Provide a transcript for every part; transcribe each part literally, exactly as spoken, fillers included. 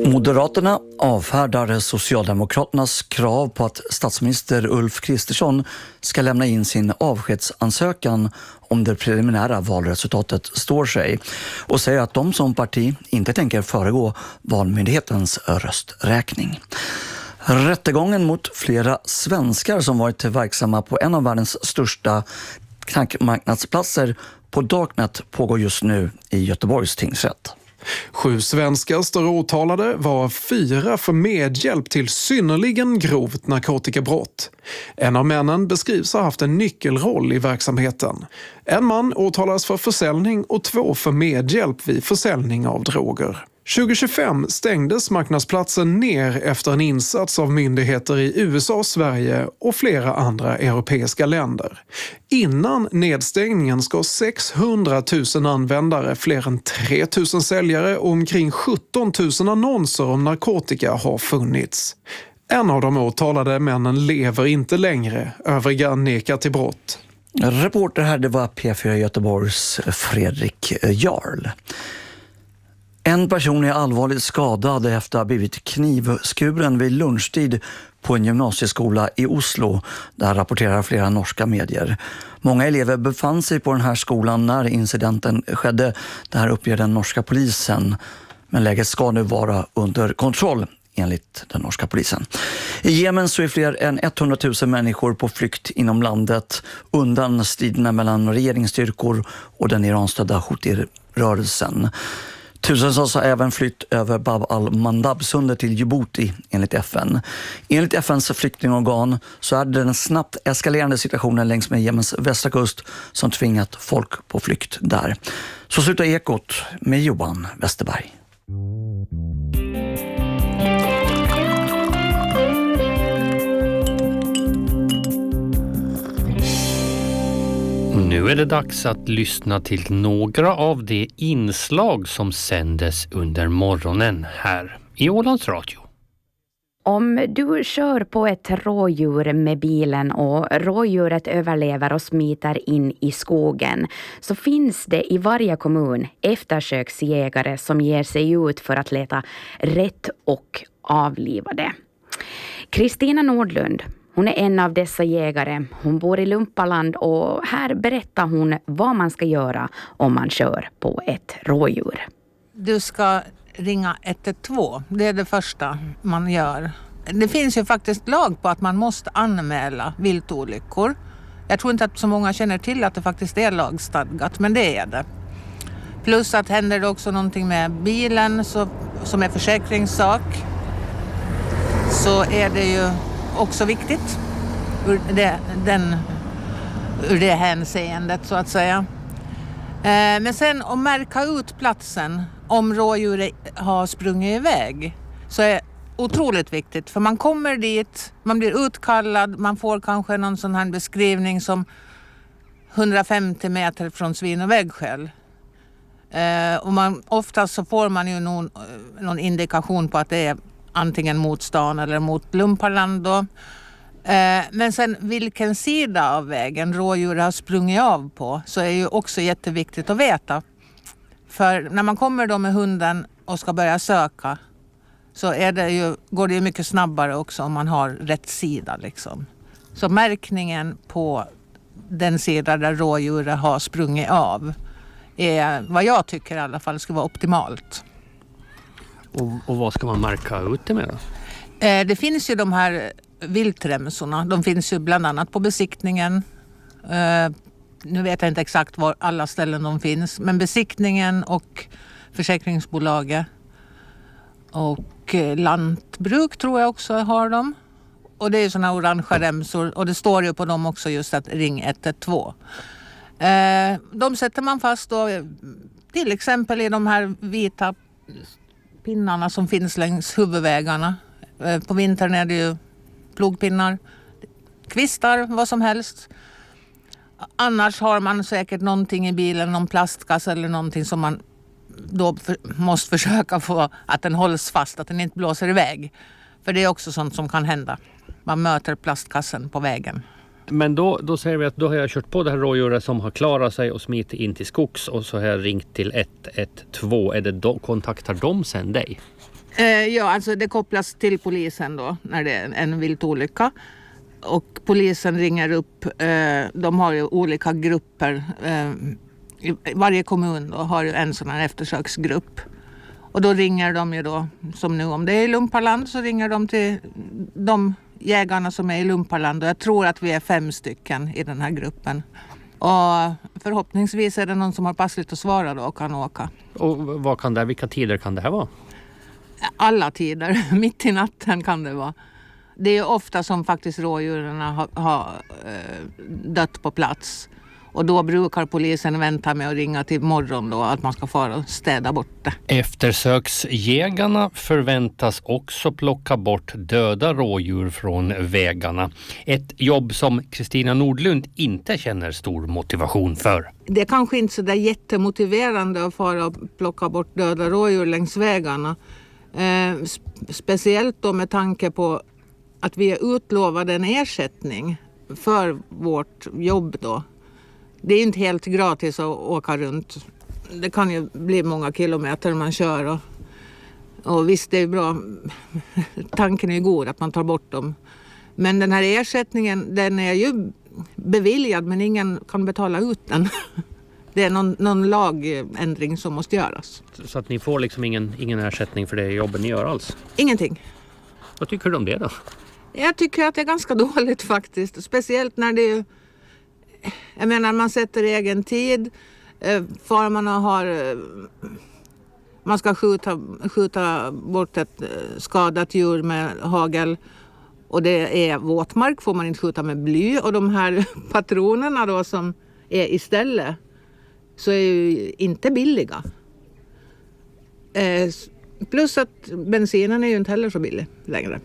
Moderaterna avfärdar Socialdemokraternas krav på att statsminister Ulf Kristersson ska lämna in sin avskedsansökan om det preliminära valresultatet står sig och säger att de som parti inte tänker föregå Valmyndighetens rösträkning. Rättegången mot flera svenskar som varit verksamma på en av världens största knackmarknadsplatser på Darknet pågår just nu i Göteborgs tingsrätt. Sju svenskar står åtalade, var fyra för medhjälp till synnerligen grovt narkotikabrott. En av männen beskrivs ha haft en nyckelroll i verksamheten. En man åtalas för försäljning och två för medhjälp vid försäljning av droger. tjugo tjugofem stängdes marknadsplatsen ner efter en insats av myndigheter i U S A, Sverige och flera andra europeiska länder. Innan nedstängningen ska sexhundratusen användare, fler än tre tusen säljare och omkring sjutton tusen annonser om narkotika har funnits. En av de åtalade männen lever inte längre, övriga nekar till brott. Reporter här, det var P fyra Göteborgs Fredrik Jarl. En person är allvarligt skadad efter att ha blivit knivskuren vid lunchtid på en gymnasieskola i Oslo. Där rapporterar flera norska medier. Många elever befann sig på den här skolan när incidenten skedde. Det här uppger den norska polisen. Men läget ska nu vara under kontroll enligt den norska polisen. I Jemen så är fler än hundratusen människor på flykt inom landet undan striderna mellan regeringsstyrkor och den iranstödda Houthi-rörelsen. Tusentals har även flytt över Bab al-Mandab-sundet till Djibouti enligt F N. Enligt F N:s flyktingorgan så är det den snabbt eskalerande situationen längs med Jemens västra kust som tvingat folk på flykt där. Så slutar Ekot med Johan Westerberg. Nu är det dags att lyssna till några av de inslag som sändes under morgonen här i Ålands Radio. Om du kör på ett rådjur med bilen och rådjuret överlever och smiter in i skogen, så finns det i varje kommun eftersöksjägare som ger sig ut för att leta rätt och avliva det. Kristina Nordlund, hon är en av dessa jägare. Hon bor i Lumpaland och här berättar hon vad man ska göra om man kör på ett rådjur. Du ska ringa ett ett två. Det är det första man gör. Det finns ju faktiskt lag på att man måste anmäla viltolyckor. Jag tror inte att så många känner till att det faktiskt är lagstadgat, men det är det. Plus att händer det också någonting med bilen så, som är försäkringssak, så är det ju också viktigt ur det, den, ur det hänseendet så att säga. Eh, men sen att märka ut platsen om rådjuret har sprungit iväg så är otroligt viktigt. För man kommer dit, man blir utkallad, man får kanske någon sån här beskrivning som hundrafemtio meter från svin- och vägskäl. Eh, och man, oftast så får man ju någon, någon indikation på att det är antingen mot stan eller mot Lumpaland då. Eh, men sen vilken sida av vägen rådjur har sprungit av på så är ju också jätteviktigt att veta. För när man kommer då med hunden och ska börja söka så är det ju, går det ju mycket snabbare också om man har rätt sida liksom. Så märkningen på den sida där rådjuret har sprungit av är vad jag tycker i alla fall ska vara optimalt. Och, och vad ska man märka ut det med då? Eh, det finns ju de här viltremsorna. De finns ju bland annat på besiktningen. Eh, nu vet jag inte exakt var alla ställen de finns. Men besiktningen och försäkringsbolaget och eh, lantbruk tror jag också har dem. Och det är såna orangea remsor. Och det står ju på dem också just att ring ett ett två. Eh, de sätter man fast då till exempel i de här vita pinnarna som finns längs huvudvägarna. På vintern är det ju plogpinnar, kvistar, vad som helst. Annars har man säkert någonting i bilen, någon plastkasse eller någonting som man då för, måste försöka få att den hålls fast, att den inte blåser iväg. För det är också sånt som kan hända. Man möter plastkassen på vägen. Men då, då säger vi att då har jag kört på det här rådjuret som har klarat sig och smitit in till skogs och så har jag ringt till ett ett två. Är det då, kontaktar de sen dig? Eh, ja, alltså det kopplas till polisen då när det är en viltolycka. Och polisen ringer upp, eh, de har ju olika grupper. Eh, i varje kommun då har ju en sån här eftersöksgrupp. Och då ringer de ju då, som nu om det är i Lumparland så ringer de till de jägarna som är i Lumparland. Och jag tror att vi är fem stycken i den här gruppen. Och förhoppningsvis är det någon som har passligt att svara då och kan åka. Och vad kan det, vilka tider kan det här vara? Alla tider, mitt i natten kan det vara. Det är ofta som faktiskt rådjuren har, har eh, dött på plats. Och då brukar polisen vänta med att ringa till morgon då att man ska fara och städa bort det. Eftersöksjägarna förväntas också plocka bort döda rådjur från vägarna. Ett jobb som Kristina Nordlund inte känner stor motivation för. Det är kanske inte så där jättemotiverande att fara och plocka bort döda rådjur längs vägarna. Eh, speciellt då med tanke på att vi är utlovade en ersättning för vårt jobb då. Det är inte helt gratis att åka runt. Det kan ju bli många kilometer man kör. Och, och visst, det är bra. Tanken är god att man tar bort dem. Men den här ersättningen, den är ju beviljad men ingen kan betala ut den. Det är någon, någon lagändring som måste göras. Så att ni får liksom ingen, ingen ersättning för det jobben ni gör alls? Ingenting. Vad tycker du om det då? Jag tycker att det är ganska dåligt faktiskt. Speciellt när det är... Jag menar, man sätter egen tid. Farmarna har... Man ska skjuta, skjuta bort ett skadat djur med hagel. Och det är våtmark, får man inte skjuta med bly. Och de här patronerna då som är istället så är ju inte billiga. Plus att bensinen är ju inte heller så billig längre.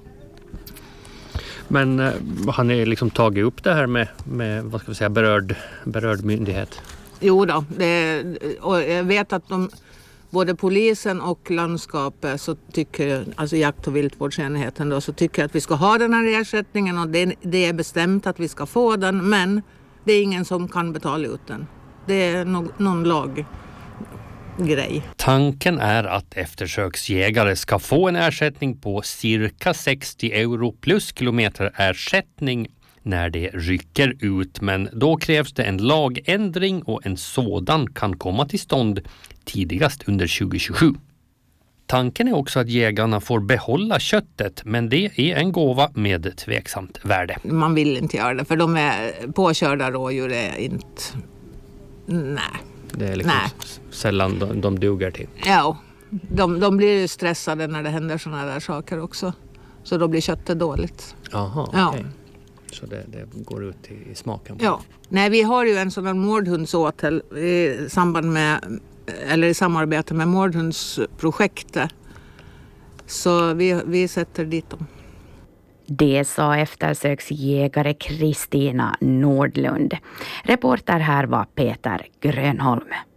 Men eh, har ni liksom tagit upp det här med, med vad ska vi säga, berörd, berörd myndighet? Jo då, det, och jag vet att de, både polisen och landskapet så tycker, alltså jakt- och viltvårdsenheten då, så tycker att vi ska ha den här ersättningen och det, det är bestämt att vi ska få den, men det är ingen som kan betala ut den. Det är no, någon lag. Grej. Tanken är att eftersöksjägare ska få en ersättning på cirka sextio euro plus kilometerersättning när det rycker ut. Men då krävs det en lagändring och en sådan kan komma till stånd tidigast under tjugo tjugosju. Tanken är också att jägarna får behålla köttet, men det är en gåva med tveksamt värde. Man vill inte göra det för de är påkörda rådjur är inte... Nej. Det är liksom Nej. sällan de, de duger till. Ja, de, de blir ju stressade när det händer såna där saker också. Så då blir köttet dåligt. Jaha, Ja. okej. Så det, det går ut i, i smaken. Ja. Nej, vi har ju en sån här mårdhundsåtel i samband med, eller i samarbete med mårdhundsprojektet. Så vi, vi sätter dit dem. Det sa eftersöksjägare Kristina Nordlund. Reporter här var Peter Grönholm.